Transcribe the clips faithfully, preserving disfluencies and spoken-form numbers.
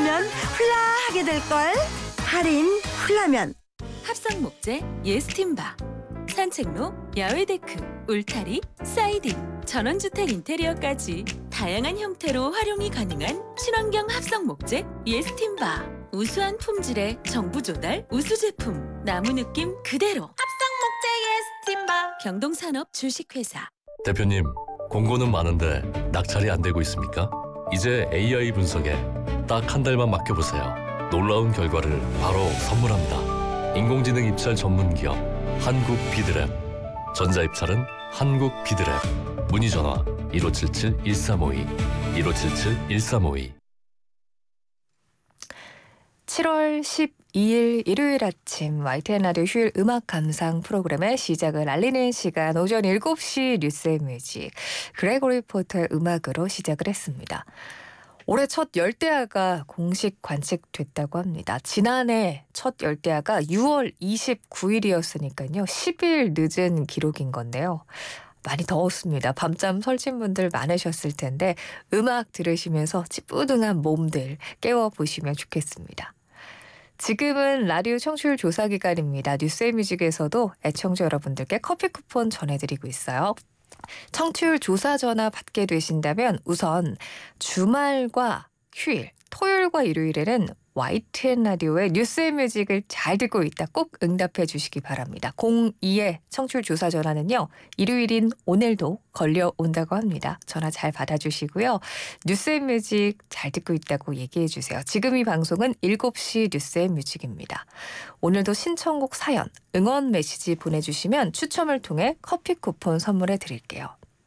오면 훌라하게 될걸. 할인 훌라면. 합성 목재 예스팀바, 산책로, 야외 데크, 울타리, 사이딩, 전원주택 인테리어까지 다양한 형태로 활용이 가능한 친환경 합성 목재 예스팀바. 우수한 품질의 정부 조달 우수 제품, 나무 느낌 그대로. 합성 목재 예스팀바. 경동산업 주식회사. 대표님, 공고는 많은데 낙찰이 안 되고 있습니까? 이제 에이아이 분석에 딱 한 달만 맡겨보세요. 놀라운 결과를 바로 선물합니다. 인공지능 입찰 전문 기업 한국 비드랩. 전자입찰은 한국 비드랩. 문의 전화 일오칠칠 일삼오이 일오칠칠 일삼오이. 칠월 십이일 일요일 아침 와이티엔 라디오 휴일 음악 감상 프로그램의 시작을 알리는 시간, 오전 일곱 시 뉴스의 뮤직 그레고리 포터의 음악으로 시작을 했습니다. 올해 첫 열대야가 공식 관측됐다고 합니다. 지난해 첫 열대야가 유월 이십구일이었으니까요. 십 일 늦은 기록인 건데요. 많이 더웠습니다. 밤잠 설친 분들 많으셨을 텐데 음악 들으시면서 찌뿌둥한 몸들 깨워보시면 좋겠습니다. 지금은 라디오 청취율 조사 기간입니다. 뉴스의 뮤직에서도 애청자 여러분들께 커피 쿠폰 전해드리고 있어요. 청취율 조사 전화 받게 되신다면 우선 주말과 휴일, 토요일과 일요일에는 와이티엔 라디오의 뉴스의 뮤직을 잘 듣고 있다 꼭 응답해 주시기 바랍니다. 공이의 청취율 조사 전화는요. 일요일인 오늘도 걸려온다고 합니다. 전화 잘 받아주시고요. 뉴스의 뮤직 잘 듣고 있다고 얘기해 주세요. 지금 이 방송은 일곱 시 뉴스의 뮤직입니다. 오늘도 신청곡 사연, 응원 메시지 보내주시면 추첨을 통해 커피 쿠폰 선물해 드릴게요.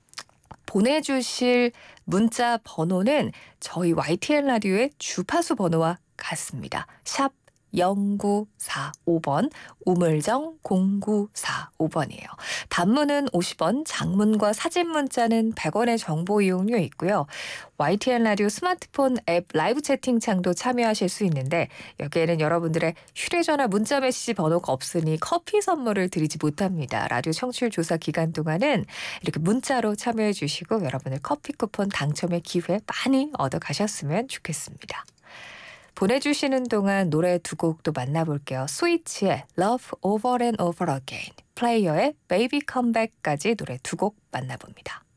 보내주실 문자 번호는 저희 와이티엔 라디오의 주파수 번호와 같습니다. 샵 영구사오 번, 우물정 공구사오 번이에요. 단문은 오십 원, 장문과 사진 문자는 백 원의 정보 이용료 있고요. 와이티엔 라디오 스마트폰 앱 라이브 채팅창도 참여하실 수 있는데 여기에는 여러분들의 휴대전화 문자 메시지 번호가 없으니 커피 선물을 드리지 못합니다. 라디오 청취율 조사 기간 동안은 이렇게 문자로 참여해 주시고 여러분들 커피 쿠폰 당첨의 기회 많이 얻어가셨으면 좋겠습니다. 보내주시는 동안 노래 두 곡도 만나볼게요. 스위치의 Love Over and Over Again, 플레이어의 Baby Come Back까지 노래 두 곡 만나봅니다.